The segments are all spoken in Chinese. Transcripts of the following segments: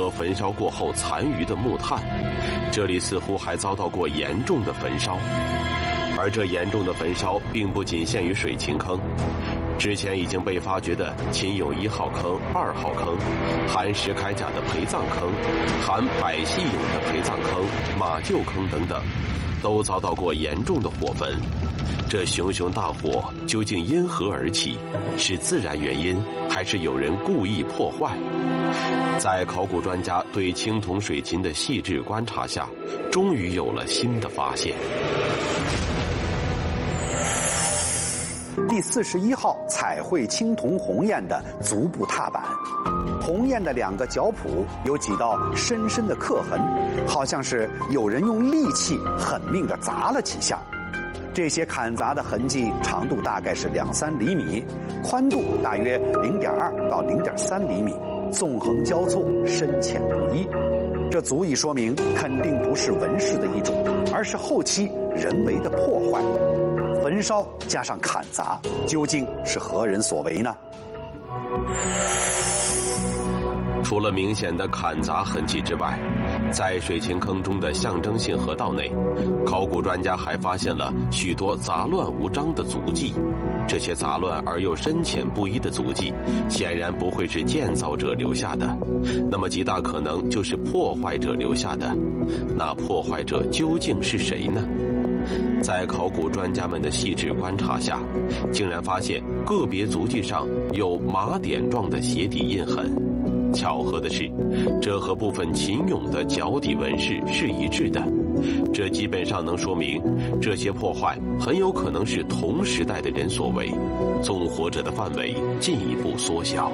和焚烧过后残余的木炭，这里似乎还遭到过严重的焚烧。而这严重的焚烧并不仅限于水秦坑，之前已经被发掘的秦俑1号坑、2号坑、含石铠甲的陪葬坑、含百戏俑的陪葬坑、马厩坑等等，都遭到过严重的火焚。这熊熊大火究竟因何而起？是自然原因，还是有人故意破坏？在考古专家对青铜水秦的细致观察下，终于有了新的发现。 第41号彩绘青铜红砚的足部踏板，红砚的2个脚蹼有几道深深的刻痕，好像是有人用利器狠命地砸了几下。这些砍砸的痕迹长度大概是2-3厘米，宽度大约0.2到0.3厘米，纵横交错，深浅不一。这足以说明肯定不是纹饰的一种，而是后期人为的破坏。焚烧加上砍砸，究竟是何人所为呢？ 除了明显的砍砸痕迹之外，在水秦坑中的象征性河道内，考古专家还发现了许多杂乱无章的足迹。这些杂乱而又深浅不一的足迹，显然不会是建造者留下的，那么极大可能就是破坏者留下的。那破坏者究竟是谁呢？在考古专家们的细致观察下，竟然发现个别足迹上有麻点状的鞋底印痕。巧合的是，这和部分秦俑的脚底纹饰是一致的，这基本上能说明这些破坏很有可能是同时代的人所为，纵火者的范围进一步缩小。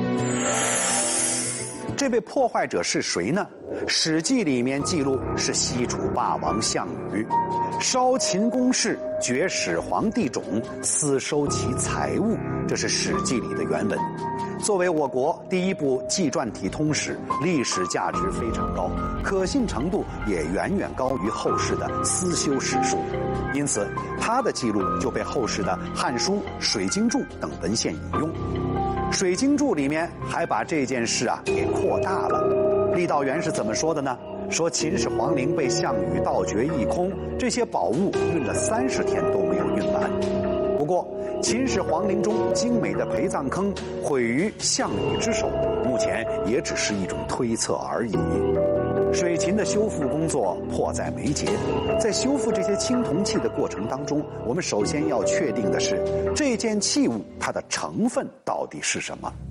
这位破坏者是谁呢？《史记》里面记录是西楚霸王项羽，烧秦宫室，掘始皇帝冢，私收其财物，这是《史记》里的原文。作为我国第一部纪传体通史，历史价值非常高，可信程度也远远高于后世的私修史书，因此它的记录就被后世的《汉书》《水经注》等文献引用。《水经注》里面还把这件事给扩大了。郦道元是怎么说的呢？说秦始皇陵被项羽盗掘一空，这些宝物运了30天都没有运完。不过秦始皇陵中精美的陪葬坑毁于项羽之手，目前也只是一种推测而已。水秦的修复工作迫在眉睫，在修复这些青铜器的过程当中，我们首先要确定的是这件器物它的成分到底是什么。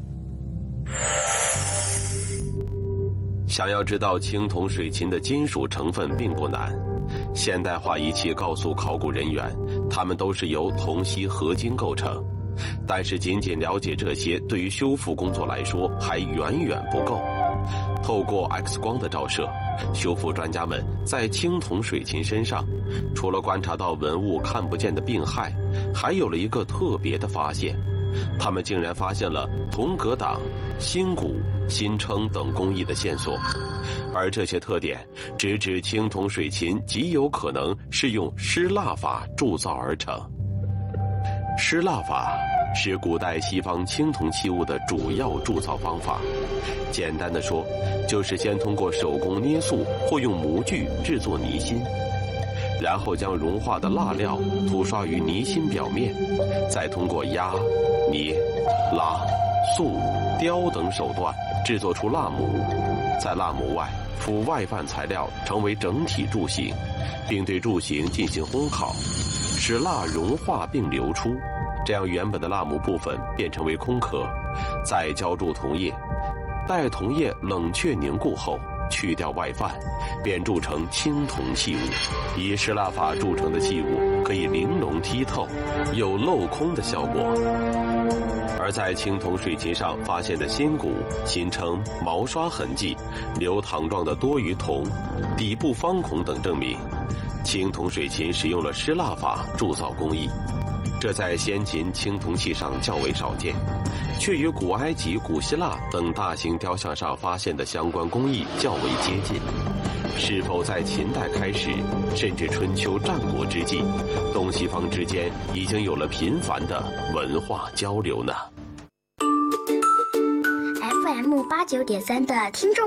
想要知道青铜水秦的金属成分并不难，现代化仪器告诉考古人员，它们都是由铜锡合金构成。但是仅仅了解这些对于修复工作来说还远远不够。透过 X 光的照射，修复专家们在青铜水秦身上，除了观察到文物看不见的病害，还有了一个特别的发现。他们竟然发现了铜格挡、新骨、新称等工艺的线索，而这些特点直指青铜水秦极有可能是用失蜡法铸造而成。失蜡法是古代西方青铜器物的主要铸造方法，简单的说，就是先通过手工捏塑或用模具制作泥芯，然后将融化的蜡料涂刷于泥芯表面，再通过压、捏、拉、塑、雕等手段制作出蜡模，在蜡模外附外范材料成为整体铸型，并对铸型进行烘烤，使蜡融化并流出，这样原本的蜡模部分变成为空壳，再浇筑铜液，待铜液冷却凝固后去掉外范，便铸成青铜器物。以失蜡法铸成的器物可以玲珑剔透，有镂空的效果。而在青铜水琴上发现的新骨、新称、毛刷痕迹、流淌状的多余铜、底部方孔等证明，青铜水琴使用了失蜡法铸造工艺。这在先秦青铜器上较为少见，却与古埃及、古希腊等大型雕像上发现的相关工艺较为接近。是否在秦代开始，甚至春秋战国之际，东西方之间已经有了频繁的文化交流呢？ FM 89.3的听众